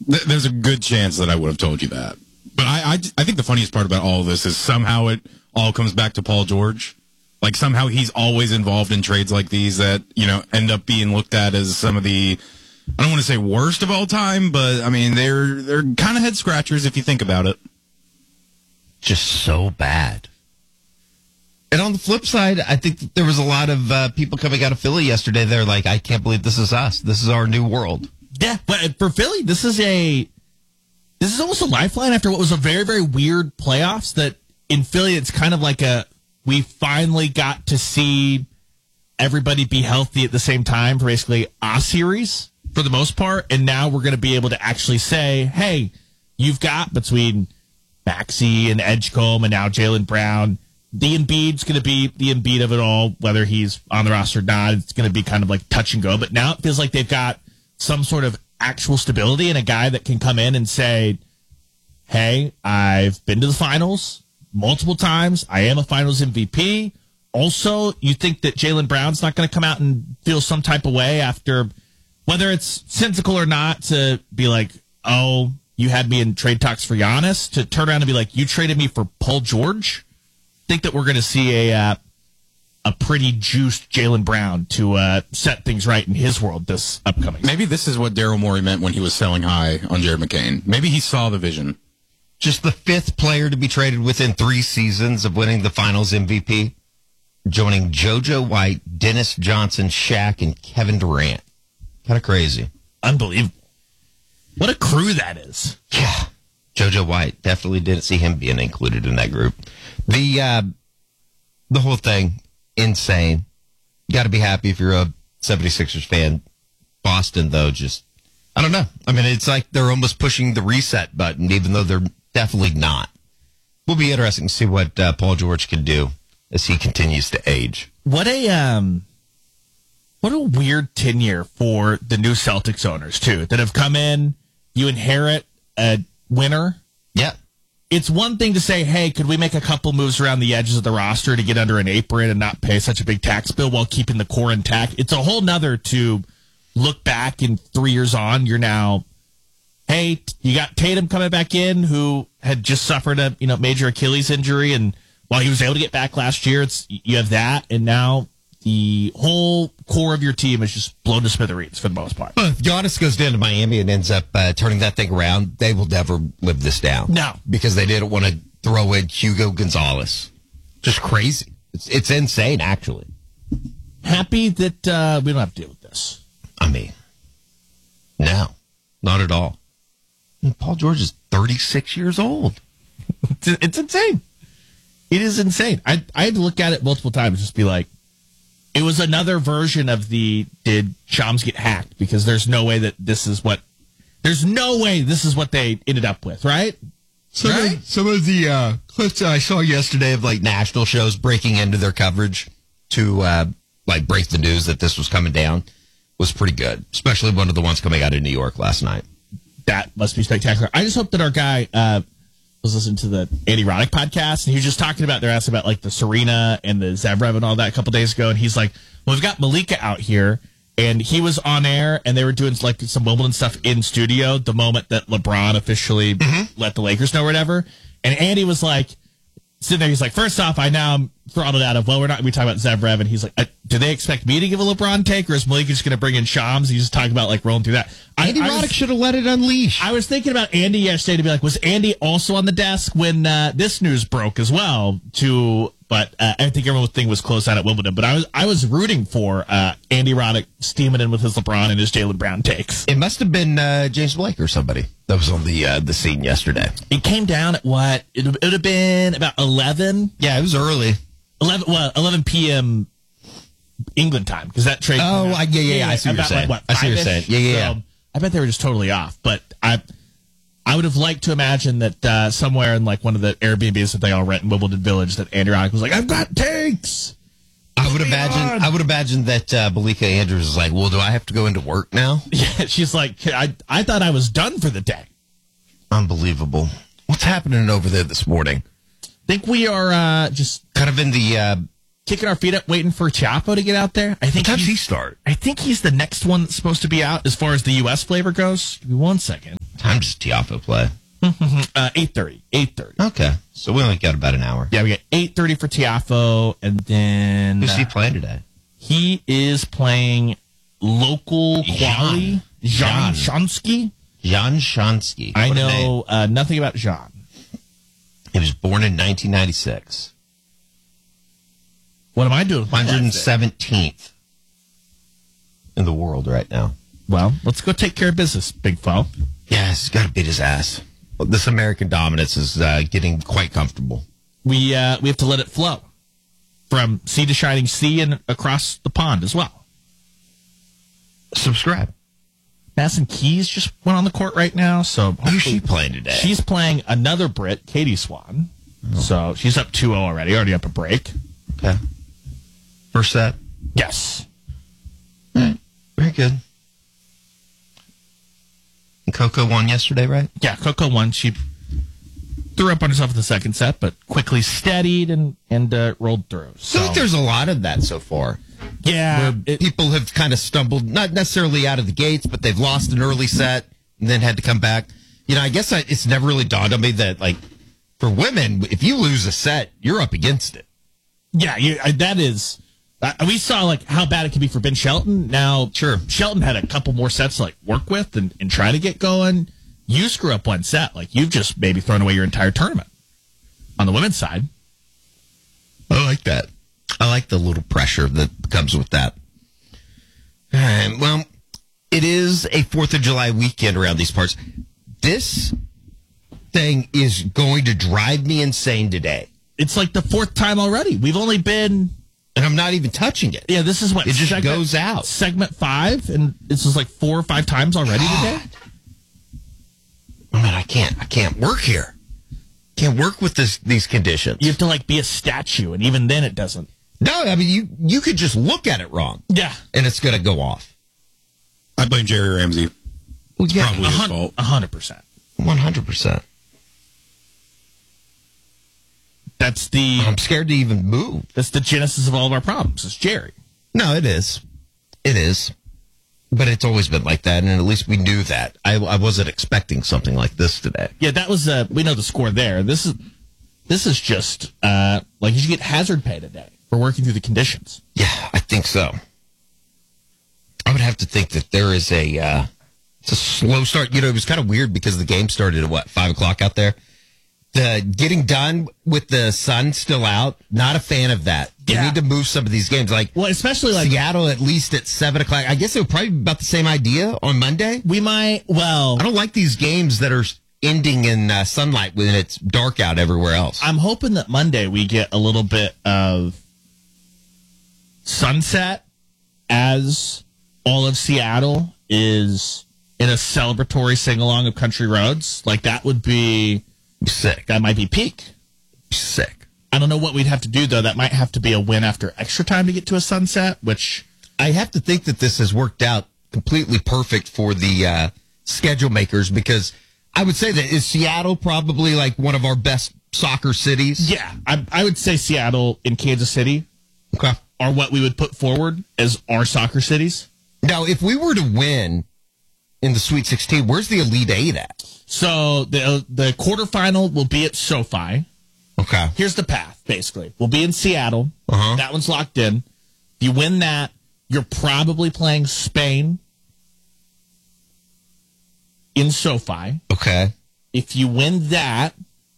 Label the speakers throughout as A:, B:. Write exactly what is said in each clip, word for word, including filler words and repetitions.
A: th- there's a good chance that I would have told you that. But I, I, I think the funniest part about all of this is somehow it all comes back to Paul George. Like, somehow he's always involved in trades like these that, you know, end up being looked at as some of the, I don't want to say worst of all time, but, I mean, they're they're kind of head-scratchers if you think about it.
B: Just so bad. And on the flip side, I think there was a lot of uh, people coming out of Philly yesterday. They're like, I can't believe this is us. This is our new world.
C: Yeah, but for Philly, this is a this is almost a lifeline after what was a very, very weird playoffs. That in Philly, it's kind of like a we finally got to see everybody be healthy at the same time for basically a series for the most part, and now we're going to be able to actually say, hey, you've got between Maxey and Edgecombe and now Jaylen Brown. The Embiid's going to be the Embiid of it all, whether he's on the roster or not. It's going to be kind of like touch and go. But now it feels like they've got some sort of actual stability and a guy that can come in and say, hey, I've been to the finals multiple times. I am a finals M V P. Also, you think that Jaylen Brown's not going to come out and feel some type of way after, whether it's sensical or not, to be like, oh, you had me in trade talks for Giannis, to turn around and be like, you traded me for Paul George? Think that we're going to see a uh, a pretty juiced Jaylen Brown to uh, set things right in his world this upcoming.
A: Maybe this is what Daryl Morey meant when he was selling high on Jared McCain. Maybe he saw the vision.
B: Just the fifth player to be traded within three seasons of winning the finals M V P, joining JoJo White, Dennis Johnson, Shaq, and Kevin Durant. Kind of crazy.
C: Unbelievable. What a crew that is.
B: Yeah. JoJo White, definitely didn't see him being included in that group. The uh, the whole thing, insane. You got to be happy if you're a seventy-sixers fan. Boston, though, just, I don't know. I mean, it's like they're almost pushing the reset button, even though they're definitely not. Will be interesting to see what uh, Paul George can do as he continues to age.
C: What a um, what a weird tenure for the new Celtics owners, too, that have come in. You inherit a winner.
B: Yeah.
C: It's one thing to say, hey, could we make a couple moves around the edges of the roster to get under an apron and not pay such a big tax bill while keeping the core intact? It's a whole nother to look back in three years on. You're now, hey, you got Tatum coming back in, who had just suffered a you know major Achilles injury, and while he was able to get back last year, it's you have that, and now the whole core of your team is just blown to smithereens for the most part.
B: If Giannis goes down to Miami and ends up uh, turning that thing around, they will never live this down.
C: No.
B: Because they didn't want to throw in Hugo Gonzalez. Just crazy. It's it's insane, actually.
C: Happy that uh, we don't have to deal with this.
B: I mean, no, not at all. And Paul George is thirty-six years old.
C: It's, it's insane. It is insane. I I had to look at it multiple times, just be like, it was another version of the did Shams get hacked, because there's no way that this is what there's no way this is what they ended up with, right?
B: Some,
C: right?
B: Of, some of the uh, clips I saw yesterday of like national shows breaking into their coverage to uh, like break the news that this was coming down was pretty good, especially one of the ones coming out of New York last night.
C: That must be spectacular. I just hope that our guy uh, was listening to the Andy Roddick podcast, and he was just talking about, they're asking about like the Serena and the Zverev and all that a couple days ago, and he's like, well, we've got Malika out here, and he was on air, and they were doing like some Wimbledon stuff in studio the moment that LeBron officially mm-hmm. let the Lakers know or whatever, and Andy was like, sitting there, he's like, first off, I now am throttled out of, well, we're not going to be talking about Zverev, and he's like, uh, do they expect me to give a LeBron take, or is Malika just going to bring in Shams? He's just talking about like rolling through that.
B: Andy
C: I,
B: Roddick should have let it unleash.
C: I was thinking about Andy yesterday to be like, was Andy also on the desk when uh, this news broke as well? To, but uh, I think everyone's thing was closed out at Wimbledon. But I was I was rooting for uh, Andy Roddick steaming in with his LeBron and his Jaylen Brown takes.
B: It must have been uh, James Blake or somebody that was on the uh, the scene yesterday.
C: It came down at what? It, it would have been about eleven.
B: Yeah, it was early.
C: Eleven. Well, eleven p.m. England time, because that trade.
B: Oh, I, yeah, yeah, yeah. I see what you're saying.
C: Like, what,
B: I see what you're saying. Yeah, yeah, yeah.
C: So, I bet they were just totally off, but I I would have liked to imagine that uh, somewhere in like one of the Airbnbs that they all rent in Wimbledon Village, that Andy Roddick was like, I've got tanks.
B: I would imagine. On. I would imagine that uh, Malika Andrews is like, well, do I have to go into work now?
C: Yeah, she's like, I I thought I was done for the day.
B: Unbelievable. What's happening over there this morning?
C: I think we are uh, just
B: kind of in the uh,
C: kicking our feet up, waiting for Chapo to get out there. I think
B: what time does he start?
C: I think he's the next one that's supposed to be out as far as the U S flavor goes. Give me one second.
B: What time does Tiafoe play?
C: Uh, eight thirty. eight thirty.
B: Okay. So we only got about an hour.
C: Yeah, we got eight thirty for Tiafoe, and then
B: Who's
C: uh,
B: he playing today?
C: he is playing local quality. Jan Shansky.
B: Jan Shansky.
C: I
B: What a name.
C: know uh, nothing about Jan.
B: He was born in nineteen ninety-six.
C: What am I doing? with my
B: one hundred
C: life then?
B: seventeenth in the world right now.
C: Well, let's go take care of business, big foe.
B: Yeah, he's got to beat his ass. This American dominance is uh, getting quite comfortable.
C: We uh, we have to let it flow from sea to shining sea and across the pond as well.
B: Subscribe.
C: Madison Keys just went on the court right now, so
B: Who's she playing today?
C: she's playing another Brit, Katie Swan.
B: Oh.
C: So she's up two oh already, already up a break.
B: Okay. First set.
C: Yes.
B: Very good. And Coco won yesterday, right?
C: Yeah, Coco won. She threw up on herself in the second set, but quickly steadied and, and uh, rolled through.
B: I
C: So,
B: feel like there's a lot of that so far.
C: yeah,
B: Where
C: it-
B: people have kind of stumbled, not necessarily out of the gates, but they've lost an early set and then had to come back. You know, I guess I, it's never really dawned on me that, like, for women, if you lose a set, you're up against it.
C: yeah, you, uh, that is. Uh, we saw like how bad it could be for Ben Shelton. Now,
B: Sure.
C: Shelton had a couple more sets to like work with and, and try to get going. You screw up one set, like you've just maybe thrown away your entire tournament. On the women's side,
B: I like that. I like the little pressure that comes with that. All right, well, it is a fourth of July weekend around these parts. This thing is going to drive me insane today.
C: it's like the fourth time already. We've only been.
B: And I'm not even touching it.
C: Yeah, this is what
B: It just
C: segment-
B: goes out.
C: Segment five, and this is like four or five times already today.
B: Oh, man, I can't. I can't work here. Can't work with this these conditions.
C: You have to like be a statue, and even then it doesn't.
B: No, I mean, you you could just look at it wrong,
C: Yeah,
B: and it's going to go off.
A: I blame Jerry Ramsey.
B: Well, yeah,
A: Probably
C: a
A: his
C: hun-
A: fault.
C: a hundred percent.
B: one hundred percent.
C: That's the
B: I'm scared to even move.
C: that's the genesis of all of our problems. It's Jerry.
B: No, it is. It is. But it's always been like that, and at least we knew that. I, I wasn't expecting something like this today.
C: Yeah, that was. Uh, we know the score there. This is this is just uh, like you should get hazard pay today for working through the conditions.
B: Yeah, I think so. I would have to think that there is a uh, it's a slow start. You know, it was kind of weird because the game started at what five o'clock out there. The getting done with the sun still out. Not a fan of that. You
C: Yeah.
B: need to move some of these games, like
C: Well, especially like
B: Seattle at least at seven o'clock. I guess it would probably be about the same idea on Monday.
C: we might. Well,
B: I don't like these games that are ending in uh, sunlight when it's dark out everywhere else.
C: I'm hoping that Monday we get a little bit of sunset as all of Seattle is in a celebratory sing along of country roads. Like that would be
B: Sick.
C: that might be peak.
B: Sick.
C: I don't know what we'd have to do though. That might have to be a win after extra time to get to a sunset, which
B: I have to think that this has worked out completely perfect for the uh, schedule makers, because I would say that is Seattle probably like one of our best soccer cities.
C: yeah, I, I would say Seattle and Kansas City
B: Okay.
C: are what we would put forward as our soccer cities.
B: Now, if we were to win in the Sweet sixteen, where's the Elite Eight at?
C: So the the quarterfinal will be at SoFi.
B: Okay.
C: Here's the path, basically. We'll be in Seattle.
B: Uh-huh.
C: That one's locked in. If you win that, you're probably playing Spain in SoFi.
B: Okay.
C: If you win that,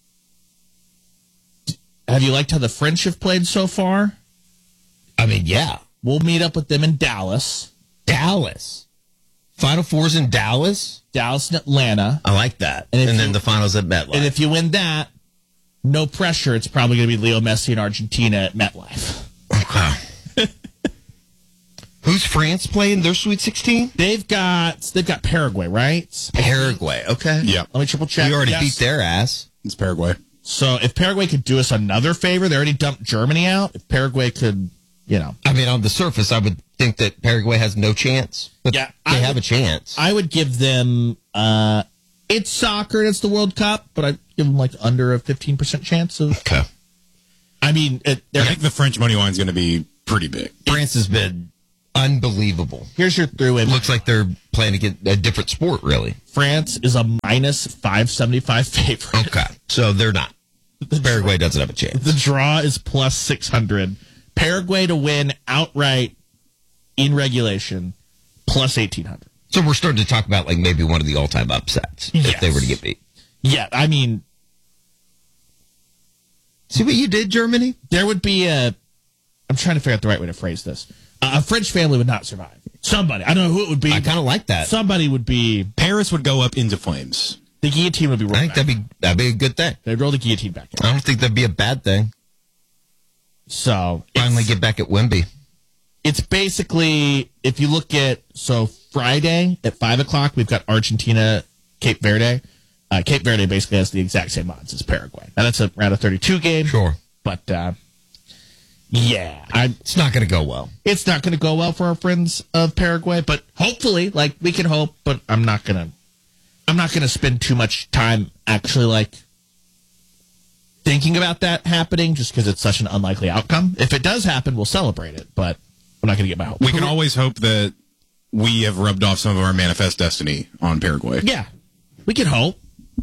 C: have you liked how the French have played so far?
B: I mean, yeah.
C: We'll meet up with them in Dallas.
B: Dallas. Final Four's in Dallas.
C: Dallas and Atlanta.
B: I like that.
C: And
B: And,
C: if
B: then
C: you-
B: the finals at MetLife.
C: And if you win that, no pressure. It's probably going to be Leo Messi in Argentina at MetLife.
B: Okay. Who's France playing their Sweet sixteen?
C: They've got they've got Paraguay, right?
B: Paraguay. Okay.
A: Yeah,
C: Let me triple check.
B: We already
C: Yes.
B: beat their ass.
A: it's Paraguay.
C: So if Paraguay could do us another favor, they already dumped Germany out. If Paraguay could, you know,
B: I mean, on the surface, I would think that Paraguay has no chance. But
C: Yeah,
B: they
C: I
B: have
C: would-
B: a chance.
C: I would give them. Uh, it's soccer and it's the World Cup, but I'd give them like under a fifteen percent chance of.
B: Okay.
C: I mean, it,
A: I
C: they're
A: think the French money line is going to be pretty big.
B: France has been unbelievable.
C: Here's your through-in.
B: Looks like they're playing to get a different sport, really.
C: France is a minus five seventy-five favorite.
B: Okay, so they're not. Paraguay doesn't have a chance.
C: The draw is plus six hundred. Paraguay to win outright in regulation, plus eighteen hundred.
B: So we're starting to talk about like maybe one of the all-time upsets if
C: Yes.
B: they were to get beat.
C: Yeah, I mean,
B: See what you did, Germany?
C: there would be a. I'm trying to figure out the right way to phrase this. Uh, a French family would not survive. Somebody, I don't know who it would be.
B: I kind of like that.
C: Somebody would be.
A: Paris would go up into flames.
C: The guillotine would be rolled
B: I think
C: back.
B: that'd be that'd be a good thing.
C: They'd roll the guillotine back in.
B: I don't think that'd be a bad thing.
C: So
B: Finally
C: it's,
B: get back at Wemby.
C: it's basically, if you look at, so Friday at five o'clock, we've got Argentina, Cape Verde. Uh, Cape Verde basically has the exact same odds as Paraguay. Now that's a round of thirty-two game.
B: Sure.
C: But, uh, yeah, I,
B: It's not going to go well.
C: it's not going to go well for our friends of Paraguay, but hopefully, like, we can hope, but I'm not going to, I'm not going to spend too much time actually, like, thinking about that happening just because it's such an unlikely outcome. If it does happen, we'll celebrate it, but I'm not going to get my hopes.
A: We can always hope that we have rubbed off some of our manifest destiny on Paraguay.
C: Yeah, we can hope.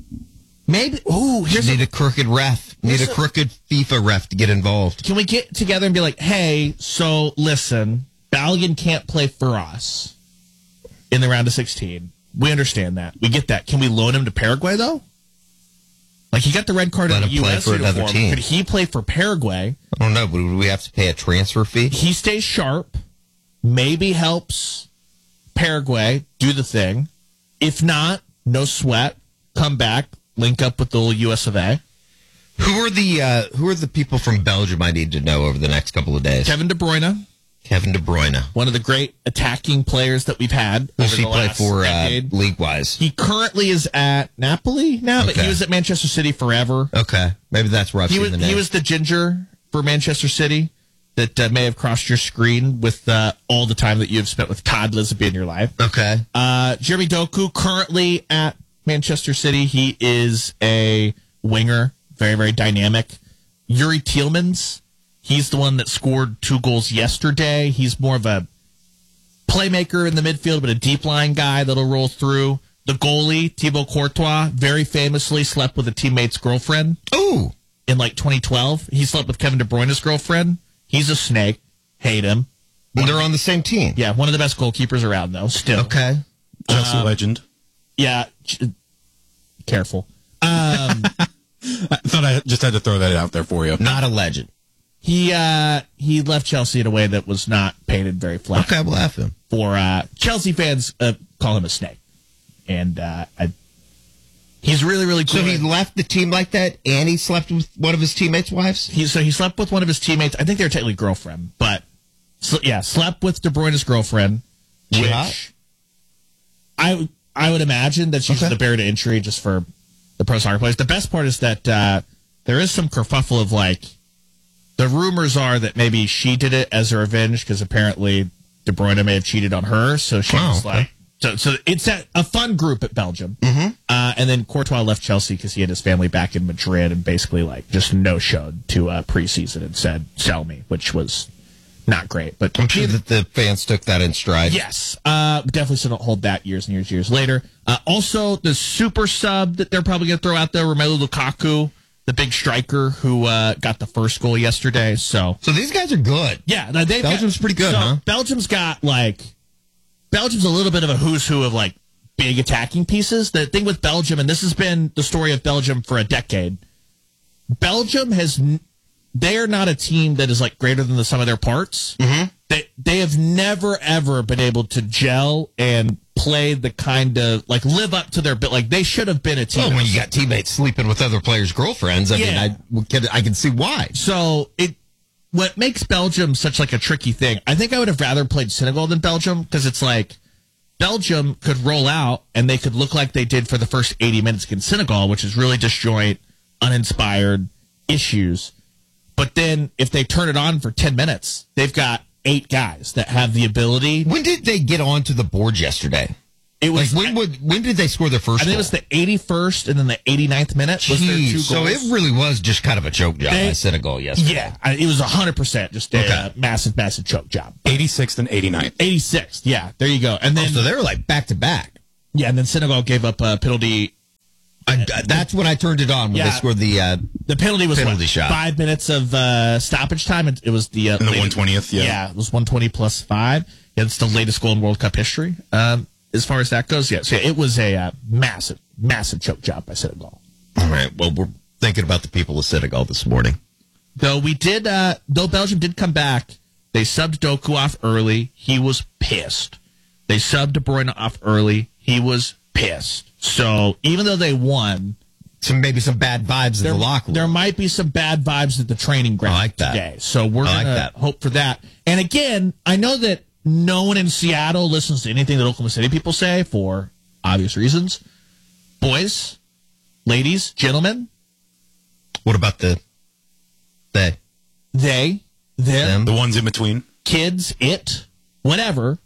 C: Maybe. Ooh, here's
B: Need
C: a,
B: a crooked ref. Need
C: Here's
B: a
C: a-
B: crooked FIFA ref to get involved.
C: can we get together and be like, hey, so listen, Balogun can't play for us in the round of sixteen. We understand that. We get that. Can we loan him to Paraguay, though? Like, he got the red card
B: Let
C: in the
B: him
C: U
B: play
C: S
B: for another
C: uniform.
B: team.
C: Could he play for Paraguay?
B: I don't know, but would we have to pay a transfer fee?
C: He stays sharp, maybe helps Paraguay do the thing. If not, no sweat. Come back, link up with the little U S of A.
B: Who are the uh, who are the people from Belgium I need to know over the next couple of days?
C: Kevin De Bruyne,
B: Kevin De Bruyne.
C: one of the great attacking players that we've had
B: Who's
C: over
B: he
C: the
B: play
C: last
B: for uh,
C: decade.
B: league wise?
C: He currently is at Napoli now, but
B: Okay.
C: he was at Manchester City forever.
B: Okay, maybe that's where I've
C: He
B: seen
C: was
B: the name.
C: he was the ginger for Manchester City that uh, may have crossed your screen with uh, all the time that you have spent with Todd Lisby in your life.
B: okay.
C: Uh, Jeremy Doku currently at Manchester City. He is a winger, very very dynamic. Yuri Tielemans, he's the one that scored two goals yesterday. He's more of a playmaker in the midfield, but a deep line guy that'll roll through. The goalie, Thibaut Courtois, very famously slept with a teammate's girlfriend
B: Ooh,
C: in like twenty twelve. He slept with Kevin De Bruyne's girlfriend. He's a snake. Hate him.
B: they're on the same team.
C: Yeah, one of the best goalkeepers around, though, still.
B: Okay.
A: Chelsea legend.
C: Yeah, ch- careful. Um,
A: I thought I just had to throw that out there for you.
B: Not a legend.
C: he uh, he left Chelsea in a way that was not painted very flat.
B: Okay, we'll have him.
C: For uh, Chelsea fans, uh, call him a snake. And uh, I, he's really, really good.
B: So he left the team like that, and he slept with one of his teammates' wives.
C: He, so he slept with one of his teammates. I think they were technically girlfriend, but sl- yeah, slept with De Bruyne's girlfriend,
B: She
C: which
B: hot?
C: I I would imagine that she's
B: Okay.
C: the barrier to entry just for the pro soccer players. The best part is that uh, there is some kerfuffle of like the rumors are that maybe she did it as a revenge because apparently De Bruyne may have cheated on her, so she
B: Oh,
C: was
B: okay.
C: like. So, so it's a, a fun group at Belgium. Mm-hmm. Uh, and then Courtois left Chelsea because he had his family back in Madrid and basically like just no-showed to uh, preseason and said, sell me, which was not great. But
B: I'm sure that the fans took that in stride.
C: yes, uh, definitely still don't hold that years and years, years later. Uh, also, the super sub that they're probably going to throw out there, Romelu Lukaku, the big striker who uh, got the first goal yesterday. So,
B: So these guys are good.
C: yeah, they've
B: Belgium's
C: got,
B: pretty good,
C: so
B: huh?
C: Belgium's got like Belgium's a little bit of a who's who of like big attacking pieces. The thing with Belgium, and this has been the story of Belgium for a decade. Belgium has n- they are not a team that is like greater than the sum of their parts. Mm-hmm. They they have never ever been able to gel and play the kind of like live up to their bit. Like they should have been a team.
B: Well, when you got teammates sleeping with other players' girlfriends, I
C: Yeah.
B: mean, I we can, I can see why.
C: So it what makes Belgium such like a tricky thing. I think I would have rather played Senegal than Belgium because it's like Belgium could roll out and they could look like they did for the first eighty minutes against Senegal, which is really disjoint, uninspired issues. But then if they turn it on for ten minutes, they've got eight guys that have the ability.
B: When did they get onto the board yesterday?
C: It was
B: like when would when did they score their first
C: I think
B: goal?
C: it was the eighty-first and then the eighty-ninth minute was their two
B: Jeez,
C: goals.
B: so it really was just kind of a choke job
C: They-
B: by Senegal yesterday.
C: Yeah, I- it was one hundred percent just a
B: Okay.
C: uh, massive, massive choke job.
A: eighty-sixth and eighty-ninth.
C: eighty-sixth, yeah, there you go. And then,
B: Oh, so they were like back to back.
C: yeah, and then Senegal gave up a penalty.
B: I, that's when I turned it on when
C: Yeah.
B: they scored the. Uh,
C: The penalty was
B: Penalty
C: what,
B: shot.
C: five minutes of uh, stoppage time. It, it was the uh,
A: In the
C: latest-
A: one twentieth, yeah.
C: Yeah, it was one twenty plus five. Yeah, it's the latest goal in World Cup history. Um, as far as that goes, yeah. So yeah, it was a uh, massive, massive choke job by Senegal.
B: all right. Well, we're thinking about the people of Senegal this morning.
C: Though we did, uh, though Belgium did come back, they subbed Doku off early. He was pissed. They subbed De Bruyne off early. He was pissed. So even though they won,
B: Some maybe some bad vibes
C: there,
B: in the locker room.
C: there might be some bad vibes at the training ground
B: I like that.
C: today. So we're
B: I like
C: gonna
B: that.
C: hope for that. And again, I know that no one in Seattle listens to anything that Oklahoma City people say for obvious reasons. Boys, ladies, gentlemen,
B: What about the they?
C: they, them,
B: Them?
A: The ones in between.
C: kids, it, whatever.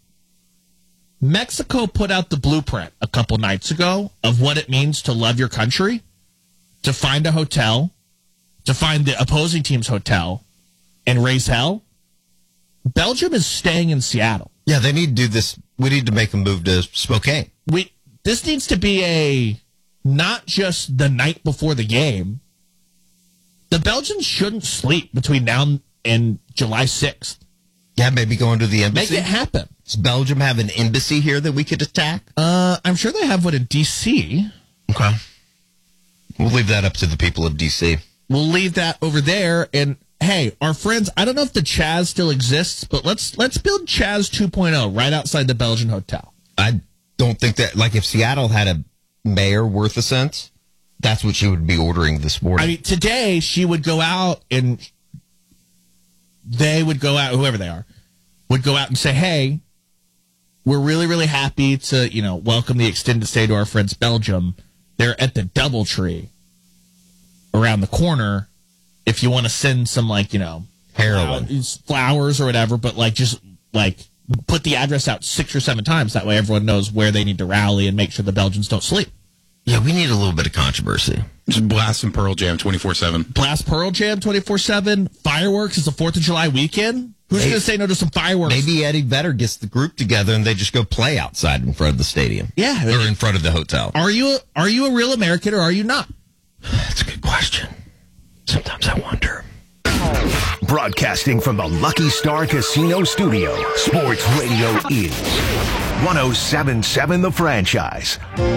C: Mexico put out the blueprint a couple nights ago of what it means to love your country, to find a hotel, to find the opposing team's hotel, and raise hell. Belgium is staying in Seattle.
B: Yeah, they need to do this. We need to make them move to Spokane.
C: We this needs to be a not just the night before the game. The Belgians shouldn't sleep between now and July sixth.
B: Yeah, maybe going to the embassy.
C: Make it happen.
B: Does Belgium have an embassy here that we could attack?
C: Uh, I'm sure they have one in D C.
B: Okay. We'll leave that up to the people of D C.
C: We'll leave that over there. And hey, our friends, I don't know if the Chaz still exists, but let's let's build Chaz two point oh right outside the Belgian hotel.
B: I don't think that, like, if Seattle had a mayor worth a cent, that's what she would be ordering this morning.
C: I mean, today she would go out and they would go out, whoever they are, would go out and say, hey, we're really, really happy to, you know, welcome the extended stay to our friends Belgium. They're at the Doubletree around the corner. If you want to send some, like, you know,
B: Heroin.
C: flowers, flowers or whatever, but like just like put the address out six or seven times. That way everyone knows where they need to rally and make sure the Belgians don't sleep.
B: Yeah, we need a little bit of controversy.
A: Just blast some Pearl Jam twenty-four seven.
C: Blast Pearl Jam twenty-four seven. Fireworks is the fourth of July weekend. Who's
B: Maybe-
C: going to say no to some fireworks?
B: Maybe Eddie Vedder gets the group together and they just go play outside in front of the stadium.
C: Yeah.
B: Or in front of the hotel.
C: Are you a, are you a real American or are you not?
B: That's a good question. Sometimes I wonder.
D: Broadcasting from the Lucky Star Casino Studio, Sports Radio is one oh seven point seven The Franchise.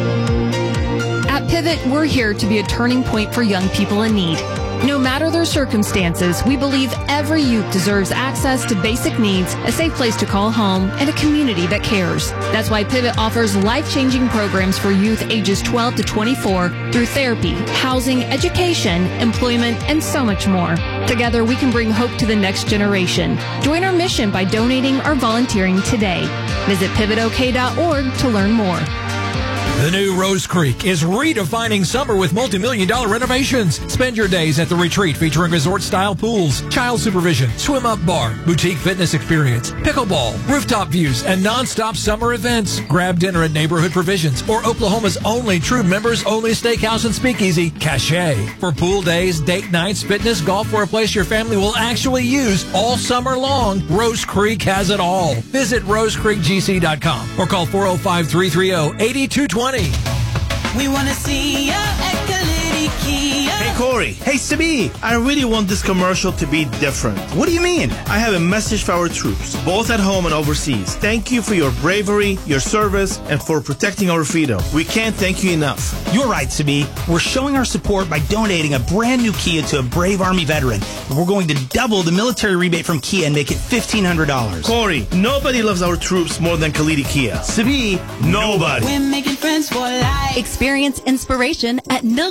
E: At Pivot, we're here to be a turning point for young people in need. No matter their circumstances, we believe every youth deserves access to basic needs, a safe place to call home, and a community that cares. That's why Pivot offers life-changing programs for youth ages twelve to twenty-four through therapy, housing, education, employment, and so much more. Together, we can bring hope to the next generation. Join our mission by donating or volunteering today. Visit pivot o k dot org to learn more.
F: The new Rose Creek is redefining summer with multi-million dollar renovations. Spend your days at the retreat featuring resort-style pools, child supervision, swim-up bar, boutique fitness experience, pickleball, rooftop views, and non-stop summer events. Grab dinner at Neighborhood Provisions or Oklahoma's only true members-only steakhouse and speakeasy, Cache. For pool days, date nights, fitness, golf, or a place your family will actually use all summer long, Rose Creek has it all. Visit rose creek g c dot com or call four oh five, three three oh, eight two two oh.
G: We want to see ya at Kalidi Kia.
H: Hey Corey, hey Sabi, I really want this commercial to be different.
I: What do you mean?
H: I have a message for our troops, both at home and overseas. Thank you for your bravery, your service, and for protecting our freedom. We can't thank you enough.
I: You're right, Sabi. We're showing our support by donating a brand new Kia to a brave Army veteran. And we're going to double the military rebate from Kia and make it fifteen hundred dollars.
H: Corey, nobody loves our troops more than Kalidi Kia.
I: Sabi,
H: nobody.
G: We're making friends for life.
J: Experience inspiration at Mill Creek Design.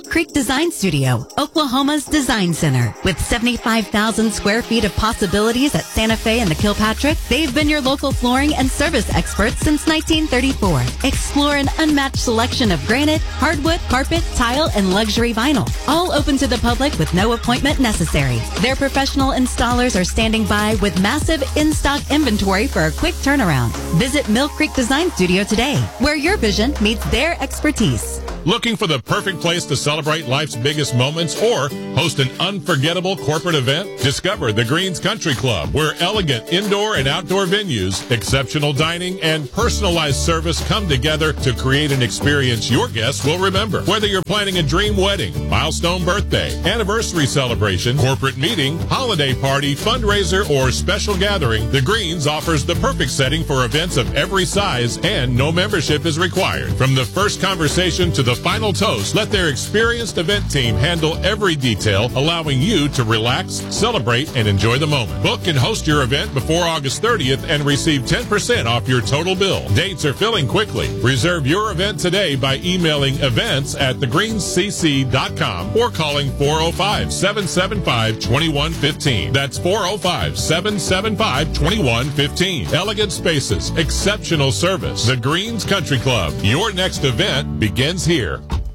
J: Design Studio, Oklahoma's design center. With seventy-five thousand square feet of possibilities at Santa Fe and the Kilpatrick, they've been your local flooring and service experts since nineteen thirty-four. Explore an unmatched selection of granite, hardwood, carpet, tile, and luxury vinyl. All open to the public with no appointment necessary. Their professional installers are standing by with massive in-stock inventory for a quick turnaround. Visit Mill Creek Design Studio today, where your vision meets their expertise.
K: Looking for the perfect place to celebrate life's biggest moments or host an unforgettable corporate event? Discover the Greens Country Club, where elegant indoor and outdoor venues, exceptional dining, and personalized service come together to create an experience your guests will remember. Whether you're planning a dream wedding, milestone birthday, anniversary celebration, corporate meeting, holiday party, fundraiser, or special gathering, the Greens offers the perfect setting for events of every size, and no membership is required. From the first conversation to the final toast, let their experienced event team handle every detail, allowing you to relax, celebrate, and enjoy the moment. Book and host your event before August thirtieth and receive ten percent off your total bill. Dates are filling quickly. Reserve your event today by emailing events at the greens c c dot com or calling four oh five, seven seven five, two one one five. That's four oh five, seven seven five, two one one five. Elegant spaces, exceptional service. The Greens Country Club. Your next event begins here.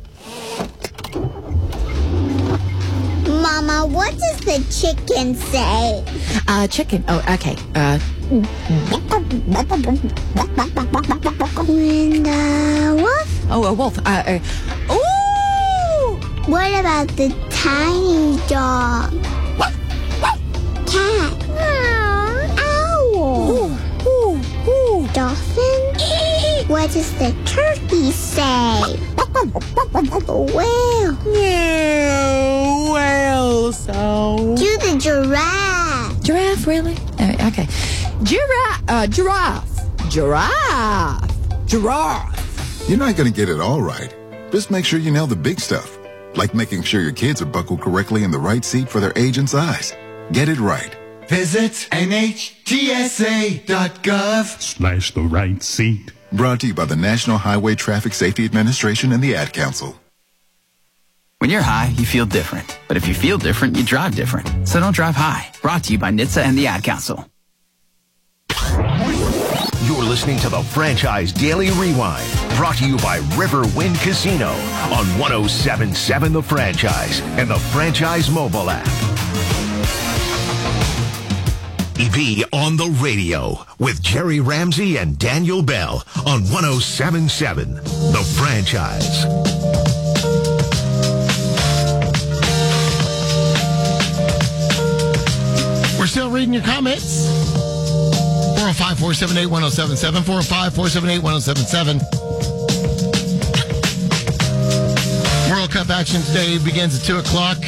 L: Mama, what does the chicken say?
M: Uh, chicken. Oh, okay. Uh.
L: And uh, wolf?
M: Oh, a wolf. Uh, uh, ooh!
L: What about the tiny dog? Cat? Owl?
M: Ooh, ooh, ooh.
L: Dolphin? What does the turkey say? Whale?
M: Yeah, whale. So.
L: Do the giraffe.
M: Giraffe, really? Uh, okay. Giraffe. Uh, giraffe. Giraffe. Giraffe.
N: You're not going to get it all right. Just make sure you nail the big stuff, like making sure your kids are buckled correctly in the right seat for their age and size. Get it right.
O: Visit N H T S A dot gov
N: Slash the right seat. Brought to you by the National Highway Traffic Safety Administration and the Ad Council.
P: When you're high, you feel different. But if you feel different, you drive different. So don't drive high. Brought to you by N H T S A and the Ad Council.
D: You're listening to the Franchise Daily Rewind, brought to you by Riverwind Casino on one oh seven point seven The Franchise and the Franchise mobile app. E P on the radio with Jerry Ramsey and Daniel Bell on one oh seven point seven The Franchise.
Q: We're still reading your comments. four oh five, four seven eight, one oh seven seven. four oh five, four seven eight, one oh seven seven. World Cup action today begins at two o'clock.